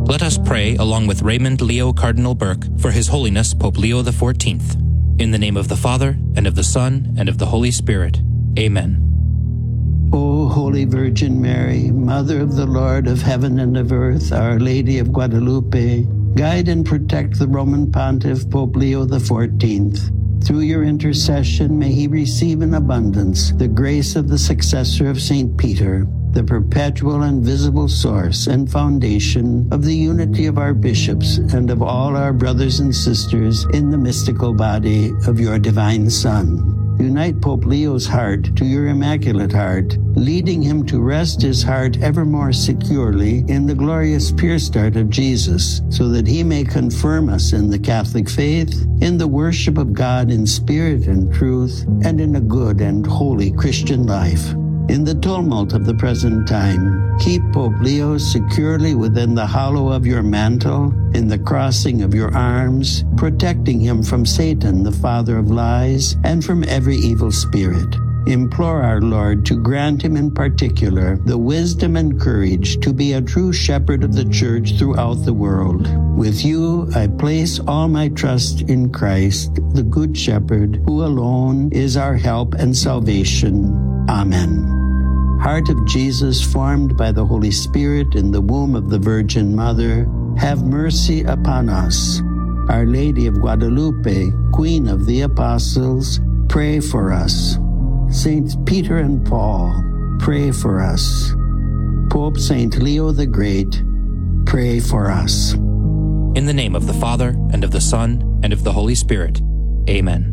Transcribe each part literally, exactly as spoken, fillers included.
Let us pray along with Raymond Leo Cardinal Burke for His Holiness Pope Leo the fourteenth. In the name of the Father, and of the Son, and of the Holy Spirit. Amen. O Holy Virgin Mary, Mother of the Lord of heaven and of earth, Our Lady of Guadalupe, guide and protect the Roman Pontiff Pope Leo the fourteenth. Through your intercession, may he receive in abundance the grace of the successor of Saint Peter, the perpetual and visible source and foundation of the unity of our bishops and of all our brothers and sisters in the mystical body of your divine Son. Unite Pope Leo's heart to your Immaculate Heart, leading him to rest his heart ever more securely in the glorious pure start of Jesus, so that he may confirm us in the Catholic faith, in the worship of God in spirit and truth, and in a good and holy Christian life. In the tumult of the present time, keep Pope Leo securely within the hollow of your mantle, in the crossing of your arms, protecting him from Satan, the father of lies, and from every evil spirit. Implore our Lord to grant him in particular the wisdom and courage to be a true shepherd of the Church throughout the world. With you, I place all my trust in Christ, the Good Shepherd, who alone is our help and salvation. Amen. Heart of Jesus, formed by the Holy Spirit in the womb of the Virgin Mother, have mercy upon us. Our Lady of Guadalupe, Queen of the Apostles, pray for us. Saints Peter and Paul, pray for us. Pope Saint Leo the Great, pray for us. In the name of the Father, and of the Son, and of the Holy Spirit. Amen.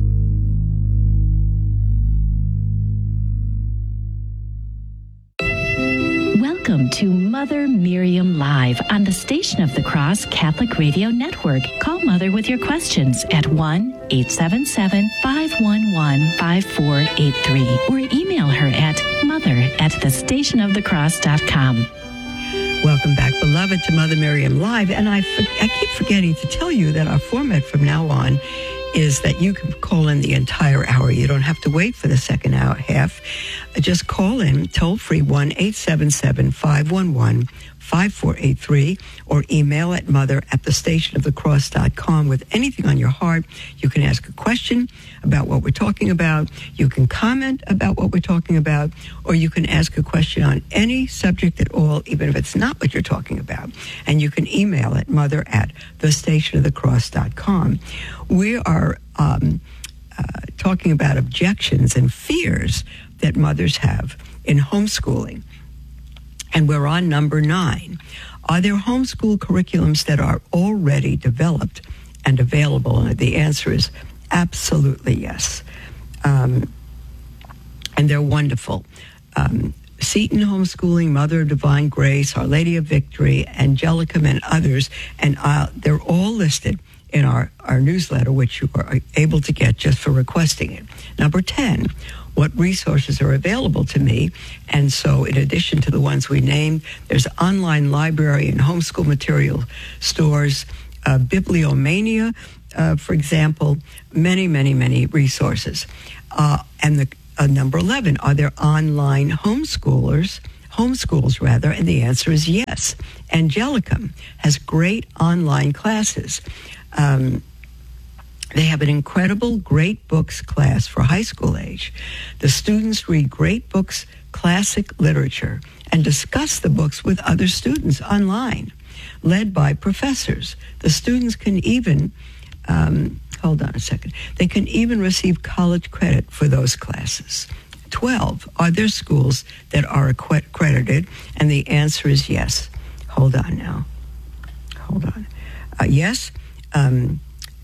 Welcome to Mother Miriam Live on the Station of the Cross Catholic Radio Network. Call Mother with your questions at one eight seven seven, five one one, five four eight three or email her at mother at the station of the cross dot com. Welcome back, beloved, to Mother Miriam Live. And I, I keep forgetting to tell you that our format from now on is that you can call in the entire hour. You don't have to wait for the second hour half. Just call in toll free one eight seven seven, five one one, five four eight three or email at mother at the station of the cross dot com with anything on your heart. You can ask a question about what we're talking about. You can comment about what we're talking about, or you can ask a question on any subject at all, even if it's not what you're talking about. And you can email at mother at the station of the cross dot com. We are um, uh, talking about objections and fears that mothers have in homeschooling. And we're on number nine. Are there homeschool curriculums that are already developed and available? And the answer is absolutely yes. Um, and they're wonderful. Um, Seton Homeschooling, Mother of Divine Grace, Our Lady of Victory, Angelicum, and others. And uh, they're all listed in our, our newsletter, which you are able to get just for requesting it. Number ten, what resources are available to me? And so in addition to the ones we named, there's online library and homeschool material stores, uh, Bibliomania, uh, for example, many, many, many resources. Uh, and the uh, number eleven, are there online homeschoolers, homeschools rather? And the answer is yes. Angelicum has great online classes. Um, They have an incredible Great Books class for high school age. The students read great books, classic literature, and discuss the books with other students online, led by professors. The students can even, um, hold on a second, they can even receive college credit for those classes. twelve, are there schools that are accredited? And the answer is yes. Hold on now. Hold on. Uh, yes. Um,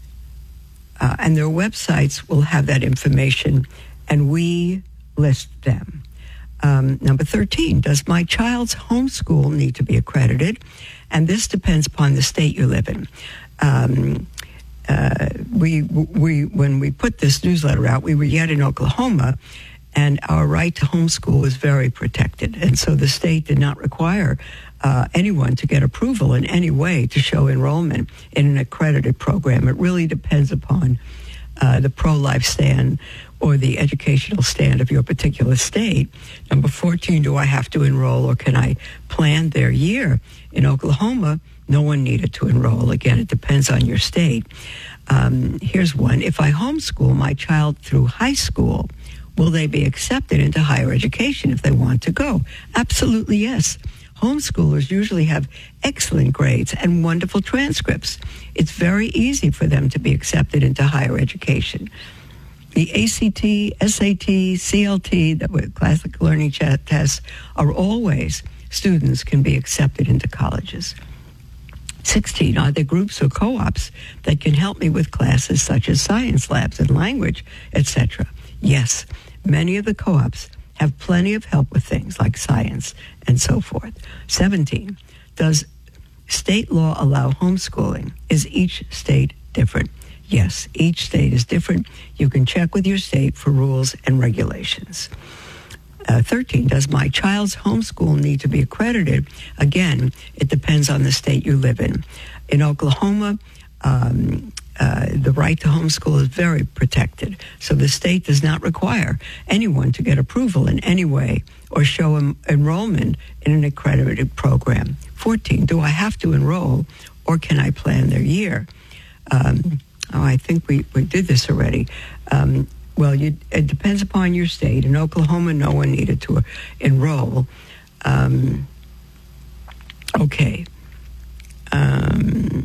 Uh, and their websites will have that information, and we list them. Um, number thirteen, does my child's homeschool need to be accredited? And this depends upon the state you live in. Um, uh, we, we, when we put this newsletter out, we were yet in Oklahoma, and our right to homeschool was very protected. And so the state did not require uh, anyone to get approval in any way to show enrollment in an accredited program. It really depends upon uh, the pro-life stand or the educational stand of your particular state. Number fourteen, do I have to enroll or can I plan their year? In Oklahoma, no one needed to enroll. Again, it depends on your state. Um, here's one. If I homeschool my child through high school, will they be accepted into higher education if they want to go? Absolutely yes. Homeschoolers usually have excellent grades and wonderful transcripts. It's very easy for them to be accepted into higher education. The A C T, S A T, C L T, the classic learning tests, are all ways students can be accepted into colleges. sixteen, are there groups or co-ops that can help me with classes such as science labs and language, et cetera? Yes, many of the co-ops have plenty of help with things like science and so forth. seventeen, does state law allow homeschooling? Is each state different? Yes, each state is different. You can check with your state for rules and regulations. Uh, thirteen, does my child's homeschool need to be accredited? Again, it depends on the state you live in. In Oklahoma, um, uh, the right to homeschool is very protected. So the state does not require anyone to get approval in any way or show em- enrollment in an accredited program. fourteen, do I have to enroll or can I plan their year? Um, oh, I think we, we did this already. Um, Well, you, it depends upon your state. In Oklahoma, no one needed to enroll. Um, okay. Um,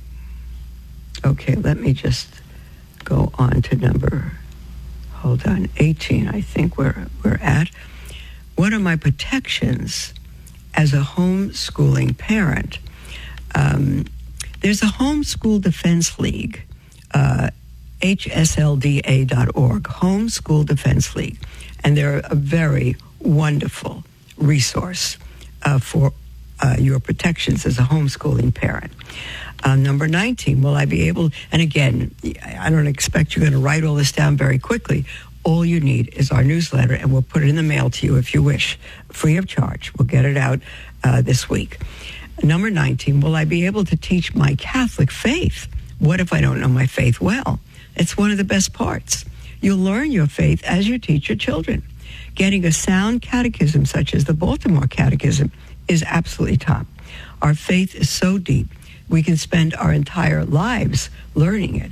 okay, let me just go on to number, hold on, eighteen, I think we're, we're at. What are my protections as a homeschooling parent? Um, there's a Homeschool Defense League, uh, H S L D A dot org, Homeschool Defense League. And they're a very wonderful resource uh, for uh, your protections as a homeschooling parent. Uh, number nineteen, will I be able, and again, I don't expect you're going to write all this down very quickly. All you need is our newsletter, and we'll put it in the mail to you if you wish, free of charge. We'll get it out uh, this week. Number nineteen, will I be able to teach my Catholic faith? What if I don't know my faith well? It's one of the best parts. You'll learn your faith as you teach your children. Getting a sound catechism such as the Baltimore Catechism is absolutely top. Our faith is so deep, we can spend our entire lives learning it.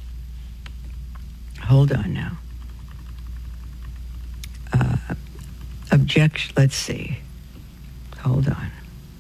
Hold on now. Uh, objection, let's see. Hold on.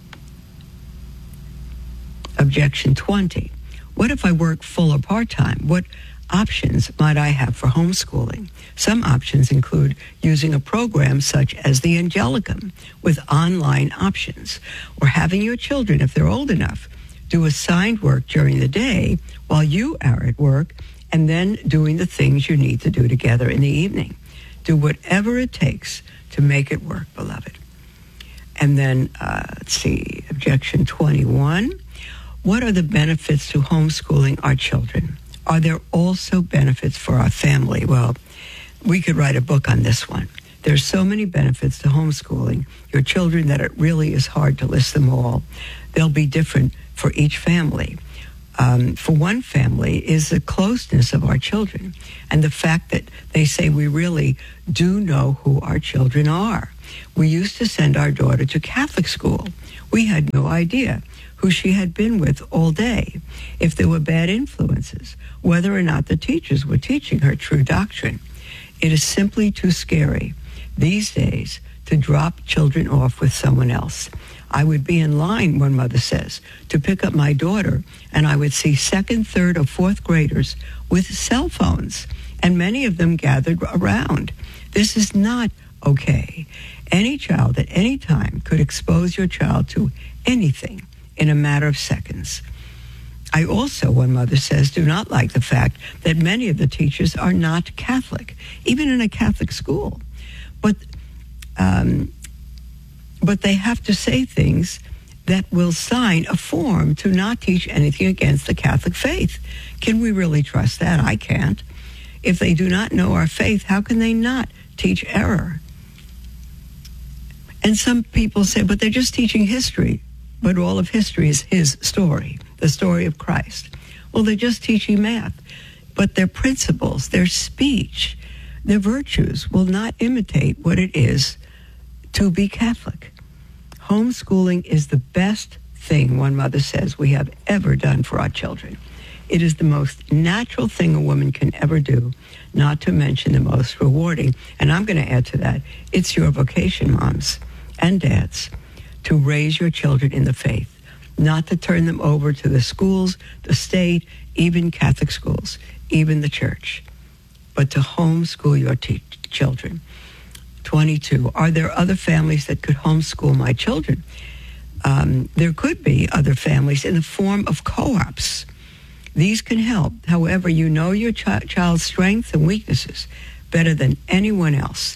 Objection twenty. What if I work full or part-time? What options might I have for homeschooling? Some options include using a program such as the Angelicum with online options, or having your children, if they're old enough, do assigned work during the day while you are at work, and then doing the things you need to do together in the evening. Do whatever it takes to make it work, beloved. And then, uh, let's see, objection twenty-one. What are the benefits to homeschooling our children? Are there also benefits for our family? Well, we could write a book on this one. There's so many benefits to homeschooling your children that it really is hard to list them all. They'll be different for each family. Um, for one family is the closeness of our children and the fact that they say we really do know who our children are. We used to send our daughter to Catholic school. We had no idea who she had been with all day, if there were bad influences, whether or not the teachers were teaching her true doctrine. It is simply too scary these days to drop children off with someone else. I would be in line, one mother says, to pick up my daughter, and I would see second, third, or fourth graders with cell phones, and many of them gathered around. This is not okay. Any child at any time could expose your child to anything in a matter of seconds. I also, one mother says, do not like the fact that many of the teachers are not Catholic, even in a Catholic school. But um, but they have to say things that will sign a form to not teach anything against the Catholic faith. Can we really trust that? I can't. If they do not know our faith, how can they not teach error? And some people say, but they're just teaching history. But all of history is his story, the story of Christ. Well, they're just teaching math. But their principles, their speech, their virtues will not imitate what it is to be Catholic. Homeschooling is the best thing, one mother says, we have ever done for our children. It is the most natural thing a woman can ever do, not to mention the most rewarding. And I'm going to add to that, it's your vocation, moms and dads, to raise your children in the faith, not to turn them over to the schools, the state, even Catholic schools, even the church, but to homeschool your te- children. twenty-two, are there other families that could homeschool my children? Um, there could be other families in the form of co-ops. These can help. However, you know your ch- child's strengths and weaknesses better than anyone else.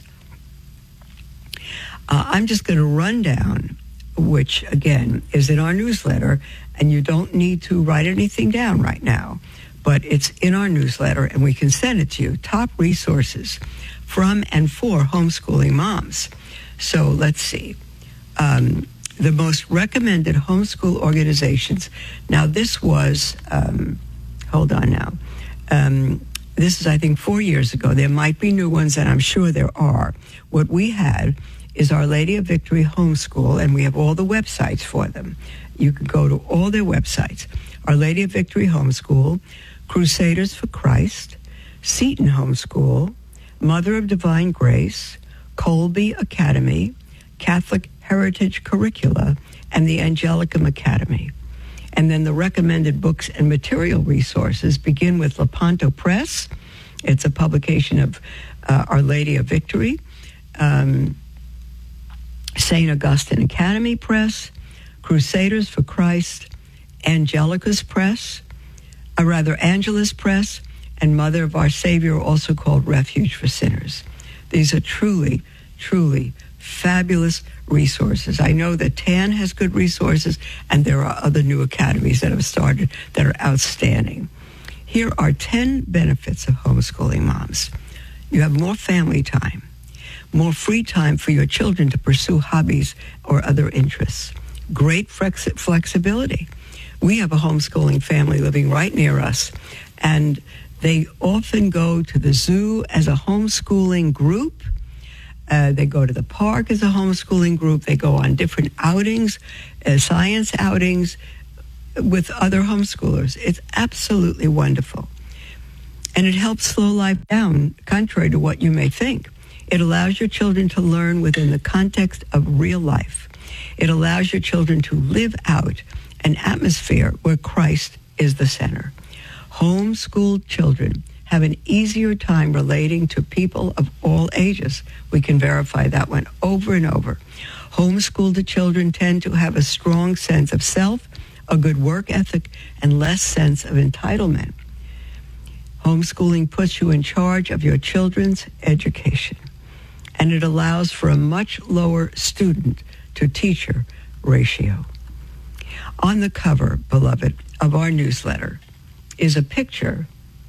Uh, I'm just going to run down, which, again, is in our newsletter, and you don't need to write anything down right now, but it's in our newsletter, and we can send it to you. Top resources from and for homeschooling moms. So let's see. Um, the most recommended homeschool organizations. Now, this was, um, hold on now. Um, this is, I think, four years ago. There might be new ones, and I'm sure there are. What we had is Our Lady of Victory Homeschool, and we have all the websites for them. You can go to all their websites. Our Lady of Victory Homeschool, Crusaders for Christ, Seton Homeschool, Mother of Divine Grace, Colby Academy, Catholic Heritage Curricula, and the Angelicum Academy. And then the recommended books and material resources begin with Lepanto Press. It's a publication of uh, Our Lady of Victory. Um, Saint Augustine Academy Press, Crusaders for Christ, Angelicus Press, or rather Angelus Press, and Mother of Our Savior, also called Refuge for Sinners. These are truly, truly fabulous resources. I know that T A N has good resources, and there are other new academies that have started that are outstanding. Here are ten benefits of homeschooling moms. You have more family time, more free time for your children to pursue hobbies or other interests, great flex- flexibility. We have a homeschooling family living right near us, and they often go to the zoo as a homeschooling group. Uh, they go to the park as a homeschooling group. They go on different outings, uh, science outings with other homeschoolers. It's absolutely wonderful. And it helps slow life down, contrary to what you may think. It allows your children to learn within the context of real life. It allows your children to live out an atmosphere where Christ is the center. Homeschooled children have an easier time relating to people of all ages. We can verify that one over and over. Homeschooled children tend to have a strong sense of self, a good work ethic, and less sense of entitlement. Homeschooling puts you in charge of your children's education, and it allows for a much lower student-to-teacher ratio. On the cover, beloved, of our newsletter is a picture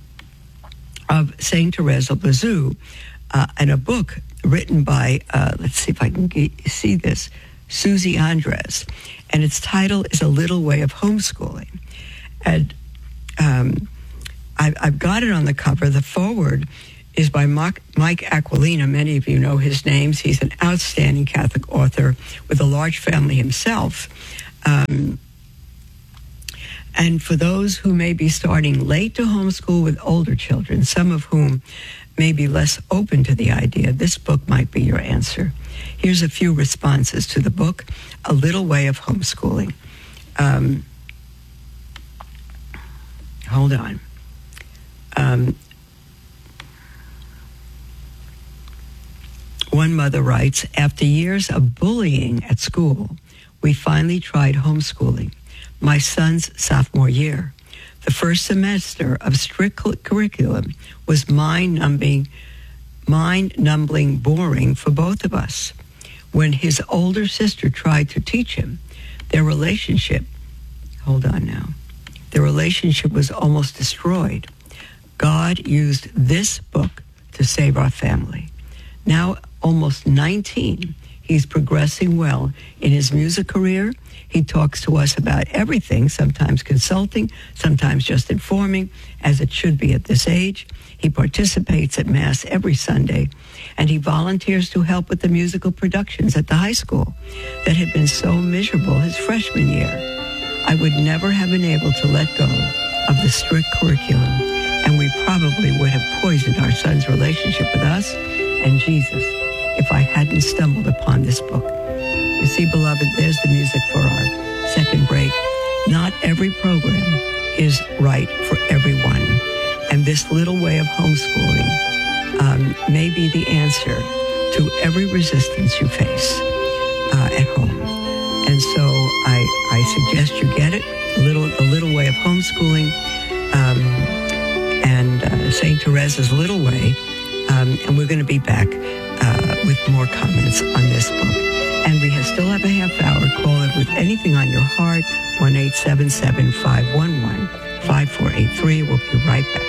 of Saint Therese of Lisieux uh, and a book written by, uh, let's see if I can get, see this, Susie Andres. And its title is A Little Way of Homeschooling. And um, I, I've got it on the cover. The foreword is by Mike, Mike Aquilina. Many of you know his names. He's an outstanding Catholic author with a large family himself. Um, and for those who may be starting late to homeschool with older children, some of whom may be less open to the idea, this book might be your answer. Here's a few responses to the book, A Little Way of Homeschooling. Um, hold on. Um, one mother writes, after years of bullying at school, we finally tried homeschooling. My son's sophomore year. The first semester of strict curriculum was mind-numbing, mind-numbing boring for both of us. When his older sister tried to teach him, their relationship, hold on now, their relationship was almost destroyed. God used this book to save our family. Now, almost nineteen, He's progressing well in his music career. He talks to us about everything, sometimes consulting, sometimes just informing, as it should be at this age. He participates at Mass every Sunday, and he volunteers to help with the musical productions at the high school that had been so miserable his freshman year. I would never have been able to let go of the strict curriculum, and we probably would have poisoned our son's relationship with us and Jesus if I hadn't stumbled upon this book. You see, beloved, there's the music for our second break. Not every program is right for everyone, and this little way of homeschooling um, may be the answer to every resistance you face uh, at home. And so I, I suggest you get it, a little, a little way of homeschooling, um, and uh, Saint Teresa's Little Way, um, and we're going to be back uh, with more comments on this book. And we have, still have a half hour. Call it with anything on your heart, one eight seven seven, five one one, five four eight three. We'll be right back.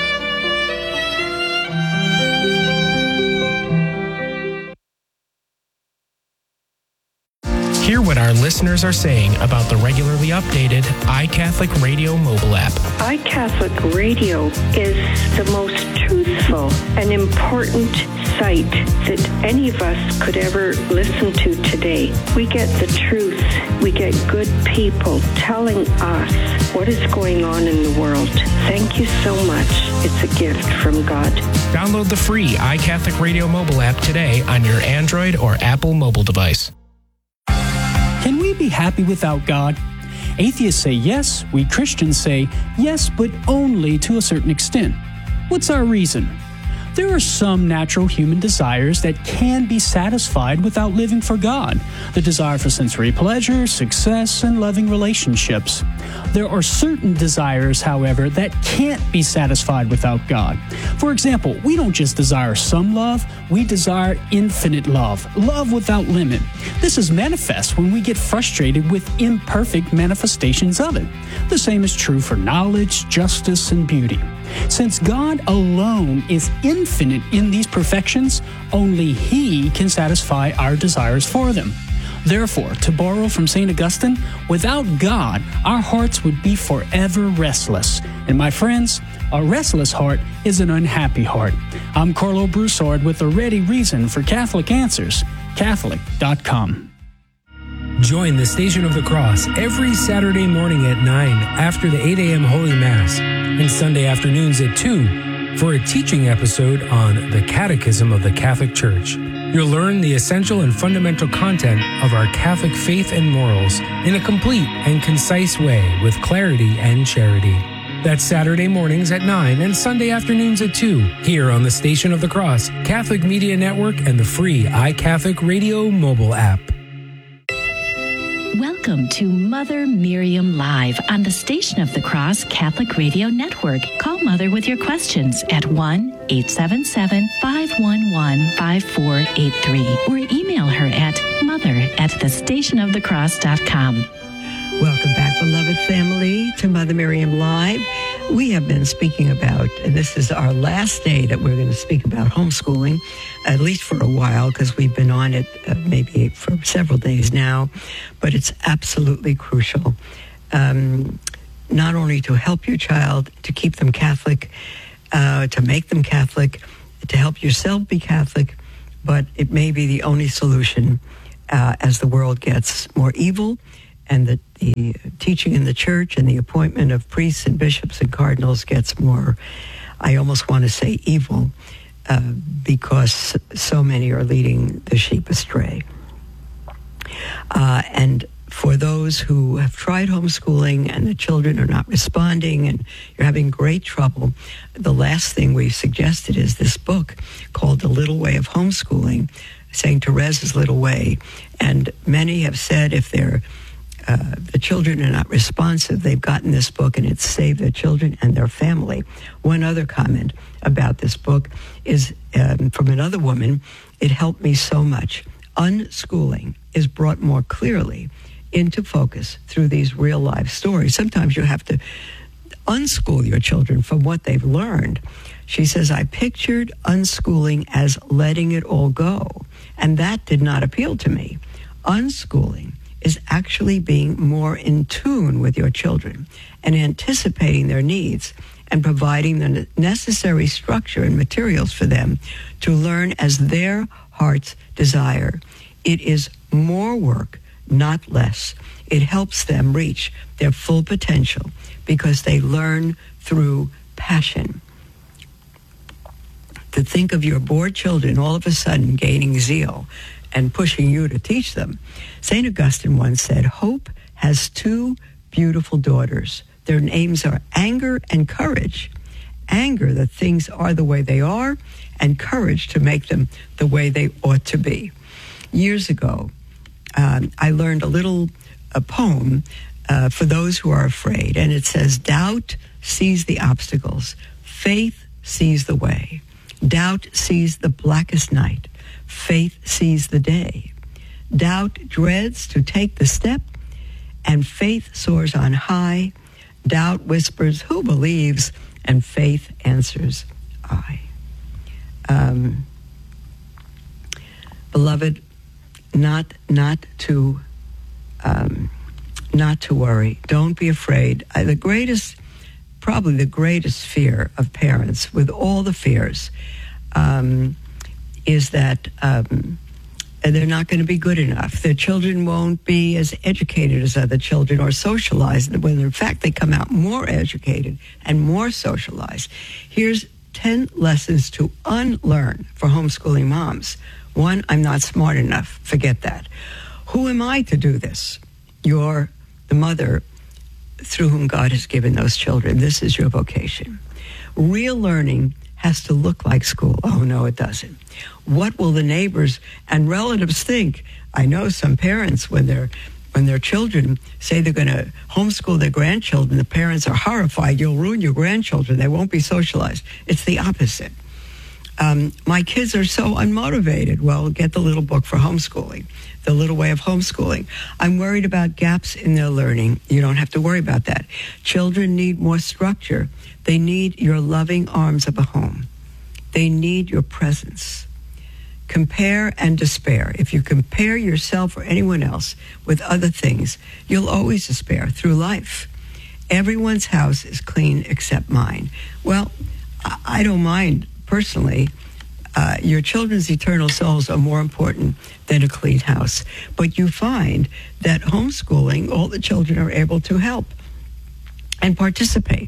Hear what our listeners are saying about the regularly updated iCatholic Radio mobile app. iCatholic Radio is the most truthful and important site that any of us could ever listen to today. We get the truth. We get good people telling us what is going on in the world. Thank you so much. It's a gift from God. Download the free iCatholic Radio mobile app today on your Android or Apple mobile device. Can we be happy without God? Atheists say yes. We Christians say yes, but only to a certain extent. What's our reason? There are some natural human desires that can be satisfied without living for God. The desire for sensory pleasure, success, and loving relationships. There are certain desires, however, that can't be satisfied without God. For example, we don't just desire some love, we desire infinite love, love without limit. This is manifest when we get frustrated with imperfect manifestations of it. The same is true for knowledge, justice, and beauty. Since God alone is infinite in these perfections, only He can satisfy our desires for them. Therefore, to borrow from Saint Augustine, without God, our hearts would be forever restless. And my friends, a restless heart is an unhappy heart. I'm Carlo Broussard with a ready reason for Catholic Answers, Catholic dot com. Join the Station of the Cross every Saturday morning at nine after the eight a.m. Holy Mass and Sunday afternoons at two for a teaching episode on the Catechism of the Catholic Church. You'll learn the essential and fundamental content of our Catholic faith and morals in a complete and concise way with clarity and charity. That's Saturday mornings at nine and Sunday afternoons at two here on the Station of the Cross, Catholic Media Network, and the free iCatholic Radio mobile app. Welcome to Mother Miriam Live on the Station of the Cross Catholic Radio Network. Call Mother with your questions at one eight seven seven, five one one, five four eight three or email her at mother at the station of the cross dot com. Welcome back, beloved family, to Mother Miriam Live. We have been speaking about, and this is our last day that we're going to speak about homeschooling, at least for a while, because we've been on it uh, maybe for several days now, but it's absolutely crucial, um, not only to help your child, to keep them Catholic, uh, to make them Catholic, to help yourself be Catholic, but it may be the only solution uh, as the world gets more evil, and the, the teaching in the church and the appointment of priests and bishops and cardinals gets more, I almost want to say evil, uh, because so many are leading the sheep astray. Uh, and for those who have tried homeschooling and the children are not responding and you're having great trouble, the last thing we've suggested is this book called The Little Way of Homeschooling, Saint Teresa's Little Way. And many have said if they're Uh, the children are not responsive, they've gotten this book and it's saved their children and their family. One other comment about this book is um, from another woman. It helped me so much. Unschooling is brought more clearly into focus through these real life stories. Sometimes you have to unschool your children from what they've learned. She says, I pictured unschooling as letting it all go, and that did not appeal to me. Unschooling is actually being more in tune with your children and anticipating their needs and providing the necessary structure and materials for them to learn as their hearts desire. It is more work, not less. It helps them reach their full potential because they learn through passion. To think of your bored children all of a sudden gaining zeal and pushing you to teach them. Saint Augustine once said, hope has two beautiful daughters. Their names are anger and courage. Anger, that things are the way they are, and courage to make them the way they ought to be. Years ago, um, I learned a little a poem uh, for those who are afraid, and it says, doubt sees the obstacles, faith sees the way. Doubt sees the blackest night, faith sees the day. Doubt dreads to take the step, and faith soars on high. Doubt whispers, who believes? And faith answers, I. Um, beloved, not not to um, not to worry. Don't be afraid. I, the greatest, probably the greatest fear of parents, with all the fears, um, is that um, they're not going to be good enough. Their children won't be as educated as other children or socialized, when in fact they come out more educated and more socialized. Here's ten lessons to unlearn for homeschooling moms. One, I'm not smart enough. Forget that. Who am I to do this? You're the mother through whom God has given those children. This is your vocation. Real learning has to look like school. Oh, no, it doesn't. What will the neighbors and relatives think? I know some parents, when their when their children say they're going to homeschool their grandchildren, the parents are horrified. You'll ruin your grandchildren. They won't be socialized. It's the opposite. Um, my kids are so unmotivated. Well, get the little book for homeschooling, The Little Way of Homeschooling. I'm worried about gaps in their learning. You don't have to worry about that. Children need more structure. They need your loving arms of a home. They need your presence. Compare and despair. If you compare yourself or anyone else with other things, you'll always despair through life. Everyone's house is clean except mine. Well, I don't mind personally. Uh, your children's eternal souls are more important than a clean house. But you find that homeschooling, all the children are able to help and participate.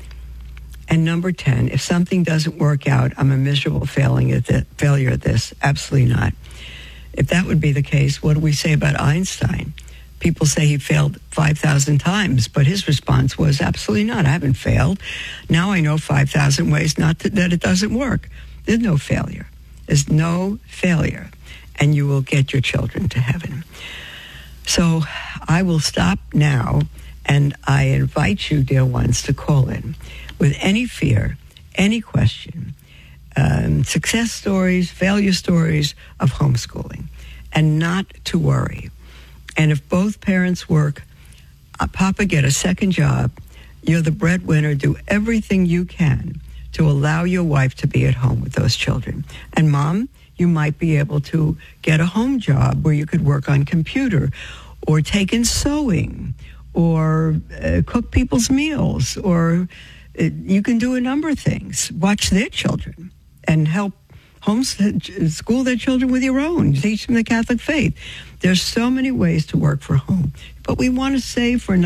And number ten, if something doesn't work out, I'm a miserable failing at the, failure at this. Absolutely not. If that would be the case, what do we say about Einstein? People say he failed five thousand times, but his response was, absolutely not. I haven't failed. Now I know five thousand ways not to, that it doesn't work. There's no failure. There's no failure. And you will get your children to heaven. So I will stop now, and I invite you, dear ones, to call in with any fear, any question, um, success stories, failure stories of homeschooling, and not to worry. And if both parents work, uh, Papa, get a second job. You're the breadwinner. Do everything you can to allow your wife to be at home with those children. And Mom, you might be able to get a home job where you could work on computer or take in sewing or uh, cook people's meals, or uh, you can do a number of things. Watch their children and help homeschool their children with your own. Teach them the Catholic faith. There's so many ways to work for home. But we want to save for